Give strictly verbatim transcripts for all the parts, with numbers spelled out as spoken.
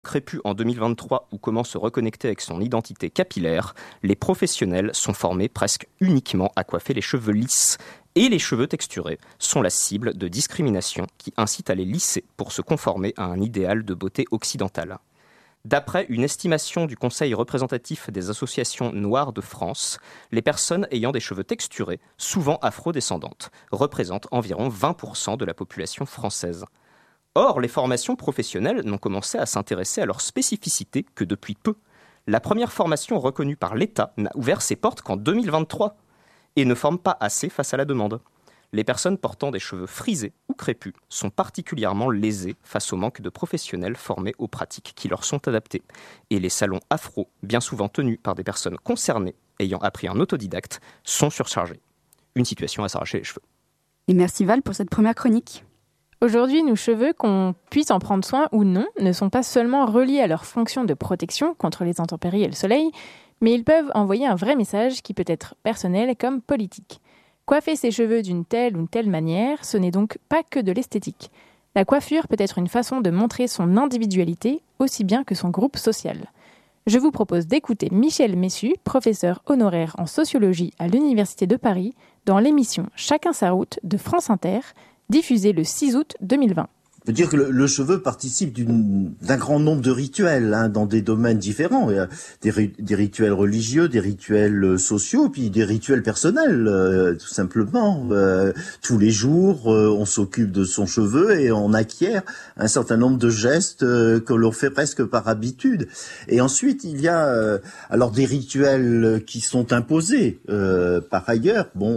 Crépus en deux mille vingt-trois ou comment se reconnecter avec son identité capillaire, les professionnels sont formés presque uniquement à coiffer les cheveux lisses. Et les cheveux texturés sont la cible de discrimination qui incite à les lisser pour se conformer à un idéal de beauté occidentale. D'après une estimation du Conseil représentatif des associations noires de France, les personnes ayant des cheveux texturés, souvent afro-descendantes, représentent environ vingt pour cent de la population française. Or, les formations professionnelles n'ont commencé à s'intéresser à leurs spécificités que depuis peu. La première formation reconnue par l'État n'a ouvert ses portes qu'en deux mille vingt-trois et ne forme pas assez face à la demande. Les personnes portant des cheveux frisés ou crépus sont particulièrement lésées face au manque de professionnels formés aux pratiques qui leur sont adaptées. Et les salons afro, bien souvent tenus par des personnes concernées ayant appris en autodidacte, sont surchargés. Une situation à s'arracher les cheveux. Et merci Val pour cette première chronique. Aujourd'hui, nos cheveux, qu'on puisse en prendre soin ou non, ne sont pas seulement reliés à leur fonction de protection contre les intempéries et le soleil, mais ils peuvent envoyer un vrai message qui peut être personnel comme politique. Coiffer ses cheveux d'une telle ou telle manière, ce n'est donc pas que de l'esthétique. La coiffure peut être une façon de montrer son individualité aussi bien que son groupe social. Je vous propose d'écouter Michel Messu, professeur honoraire en sociologie à l'Université de Paris, dans l'émission Chacun sa route de France Inter, diffusée le six août deux mille vingt. On peut dire que le, le cheveu participe d'une, d'un grand nombre de rituels hein, dans des domaines différents. Il y a des, des rituels religieux, des rituels sociaux, puis des rituels personnels, euh, tout simplement. Euh, tous les jours, euh, on s'occupe de son cheveu et on acquiert un certain nombre de gestes euh, que l'on fait presque par habitude. Et ensuite, il y a euh, alors des rituels qui sont imposés euh, par ailleurs. Bon,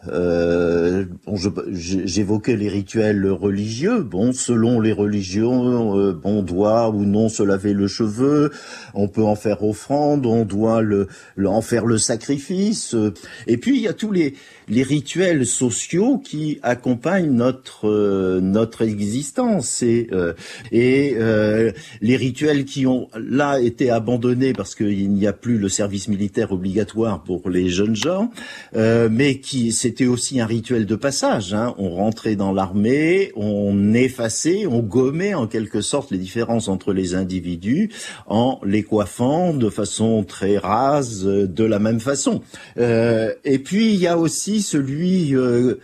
euh, bon je, j'évoquais les rituels religieux. Bon, selon les religions, euh, on doit ou non se laver le cheveu, on peut en faire offrande, on doit le, le en faire le sacrifice. Et puis il y a tous les les rituels sociaux qui accompagnent notre euh, notre existence et euh, et euh, les rituels qui ont là été abandonnés parce qu'il n'y a plus le service militaire obligatoire pour les jeunes gens, euh, mais qui c'était aussi un rituel de passage. Hein. On rentrait dans l'armée, on effaçait, on gommait en quelque sorte les différences entre les individus en les coiffant de façon très rase, de la même façon. Euh, et puis il y a aussi celui euh,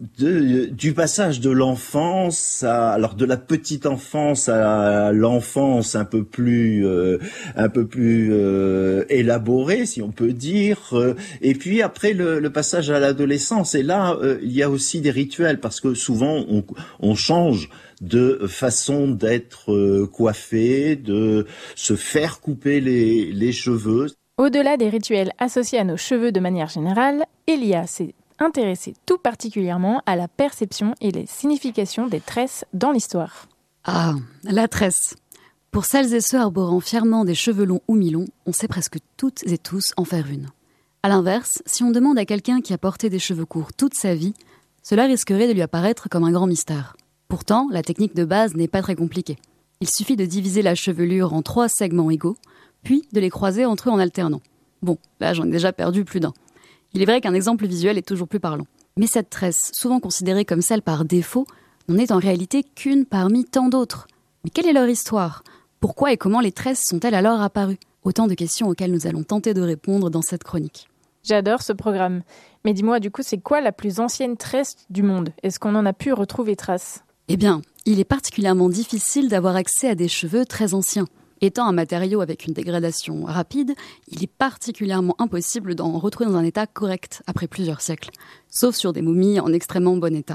de, du passage de l'enfance à, alors de la petite enfance à l'enfance un peu plus euh, un peu plus euh, élaborée, si on peut dire, euh, et puis après le, le passage à l'adolescence. Et là euh, il y a aussi des rituels parce que souvent on, on change de façon d'être euh, coiffé, de se faire couper les, les cheveux. Au-delà des rituels associés à nos cheveux de manière générale, Elia s'est intéressée tout particulièrement à la perception et les significations des tresses dans l'histoire. Ah, la tresse. Pour celles et ceux arborant fièrement des cheveux longs ou mi-longs, on sait presque toutes et tous en faire une. À l'inverse, si on demande à quelqu'un qui a porté des cheveux courts toute sa vie, cela risquerait de lui apparaître comme un grand mystère. Pourtant, la technique de base n'est pas très compliquée. Il suffit de diviser la chevelure en trois segments égaux, puis de les croiser entre eux en alternant. Bon, là j'en ai déjà perdu plus d'un. Il est vrai qu'un exemple visuel est toujours plus parlant. Mais cette tresse, souvent considérée comme celle par défaut, n'en est en réalité qu'une parmi tant d'autres. Mais quelle est leur histoire ? Pourquoi et comment les tresses sont-elles alors apparues ? Autant de questions auxquelles nous allons tenter de répondre dans cette chronique. J'adore ce programme. Mais dis-moi, du coup, c'est quoi la plus ancienne tresse du monde ? Est-ce qu'on en a pu retrouver trace ? Eh bien, il est particulièrement difficile d'avoir accès à des cheveux très anciens. Étant un matériau avec une dégradation rapide, il est particulièrement impossible d'en retrouver dans un état correct après plusieurs siècles, sauf sur des momies en extrêmement bon état.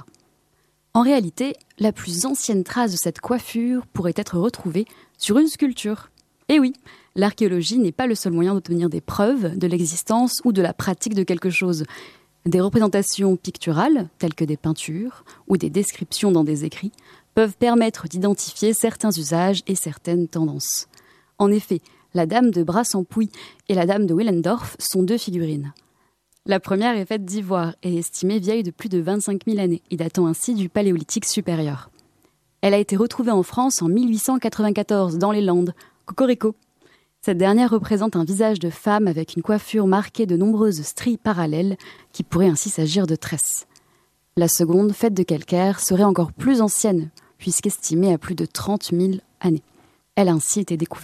En réalité, la plus ancienne trace de cette coiffure pourrait être retrouvée sur une sculpture. Et oui, l'archéologie n'est pas le seul moyen d'obtenir des preuves de l'existence ou de la pratique de quelque chose. Des représentations picturales, telles que des peintures ou des descriptions dans des écrits, peuvent permettre d'identifier certains usages et certaines tendances. En effet, la dame de Brassempouy et la dame de Willendorf sont deux figurines. La première est faite d'ivoire et est estimée vieille de plus de vingt-cinq mille années et datant ainsi du Paléolithique supérieur. Elle a été retrouvée en France en mille huit cent quatre-vingt-quatorze dans les Landes. Cocorico. Cette dernière représente un visage de femme avec une coiffure marquée de nombreuses stries parallèles qui pourraient ainsi s'agir de tresses. La seconde, faite de calcaire, serait encore plus ancienne, puisqu'estimée à plus de trente mille années. Elle a ainsi été découverte